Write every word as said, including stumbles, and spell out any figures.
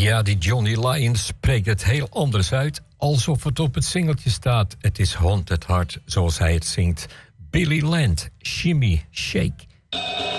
Ja, die Johnny Lyons spreekt het heel anders uit, alsof het op het singeltje staat. Het is Haunted Heart, zoals hij het zingt. Billy Land, Shimmy, Shake.